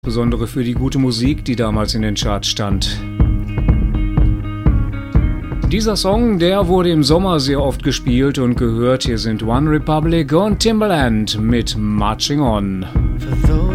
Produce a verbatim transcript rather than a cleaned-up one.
Insbesondere für die gute Musik, die damals in den Charts stand. Dieser Song, der wurde im Sommer sehr oft gespielt und gehört. Hier sind OneRepublic und Timbaland mit Marching On.